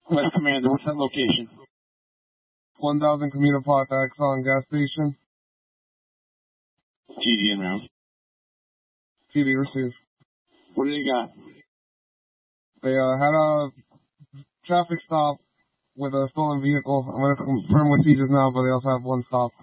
West Commander, what's that location? 1000 Commuter Park, Exxon gas station. TD en route. TD received. What do they got? They had a traffic stop with a stolen vehicle. I'm going to confirm with teachers now, but they also have one stop.